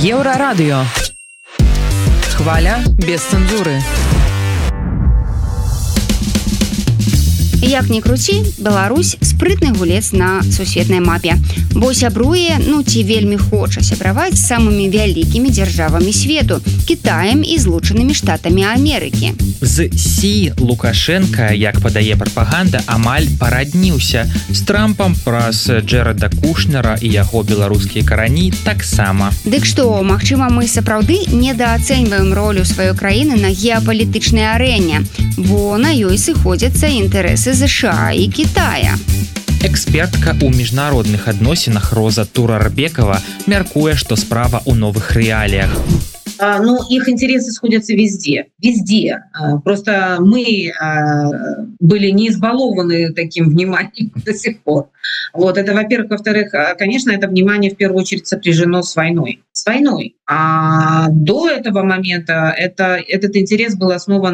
Еўрарадыё. Хваля без цэнзуры. Як ні круці, Беларусь спрытны гулец на сусветнай мапе, бо сябруе, ці вельмі хоча сябраваць з самымі вялікімі дзяржавамі свету, Кітаем і Злучанымі Штатамі Амерыкі. З Сі Лукашенка, як падае прапаганда, амаль парадніўся. З Трампам праз Джэрэда Кушнера і яго беларускія карані таксама. Дык што, магчыма, мы сапраўды недаацэньваем ролю сваёй краіны на геапалітычнай арэне, бо на ёй сыходзяцца інтарэсы США і Китая. Экспертка ў міжнародных адносінах Роза Турарбекова мяркуе, што справа ў новых рэаліях. Их интересы сходятся везде. Просто мы были не избалованы таким вниманием до сих пор. Это, во-первых. Во-вторых, конечно, это внимание в первую очередь сопряжено с войной. А до этого момента этот интерес был основан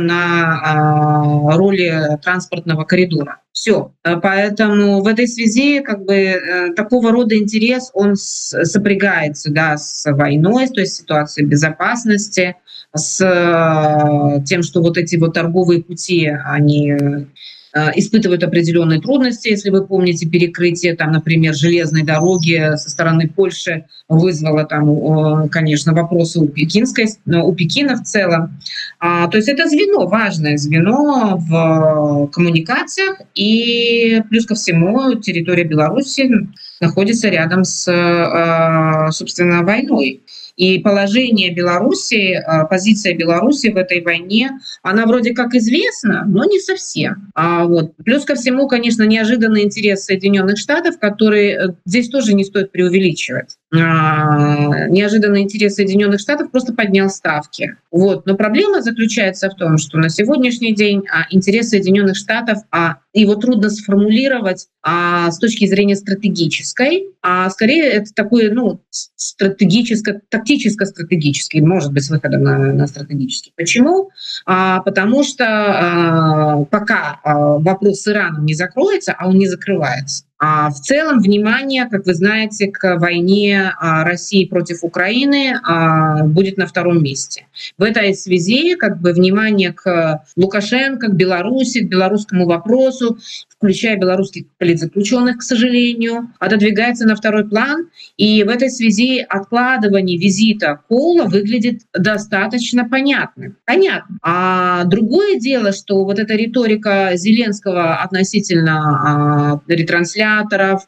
на роли транспортного коридора. Все. Поэтому в этой связи такого рода интерес, он сопрягается, с войной, то есть ситуацией безопасности, с тем, что эти торговые пути, они испытывают определенные трудности. Если вы помните, перекрытие, например, железной дороги со стороны Польши вызвало, конечно, вопросы у Пекина в целом. То есть это важное звено в коммуникациях, и плюс ко всему территория Беларуси находится рядом с, собственно, войной. И положение Беларуси, позиция Беларуси в этой войне, она вроде как известна, но не совсем. Плюс ко всему, конечно, неожиданный интерес Соединенных Штатов, который здесь тоже не стоит преувеличивать. Неожиданный интерес Соединенных Штатов просто поднял ставки. Но проблема заключается в том, что на сегодняшний день интерес Соединенных Штатов, его трудно сформулировать с точки зрения стратегической, а скорее это такой, тактическо-стратегический, может быть, с выходом на стратегический. Почему? Потому что пока вопрос с Ираном не закроется, а он не закрывается. В целом внимание, как вы знаете, к войне России против Украины будет на втором месте. В этой связи внимание к Лукашенко, к Беларуси, к белорусскому вопросу, включая белорусских политзаключенных, к сожалению, отодвигается на второй план. И в этой связи откладывание визита Кола выглядит достаточно понятным. А другое дело, что эта риторика Зеленского относительно ретрансляторов,